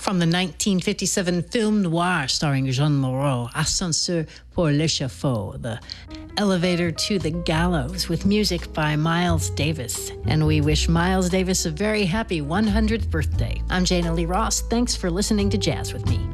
From the 1957 film noir starring Jeanne Moreau, Ascenseur pour l'échafaud, the elevator to the gallows, with music by Miles Davis. And we wish Miles Davis a very happy 100th birthday. I'm Jana Lee Ross. Thanks for listening to Jazz with Me.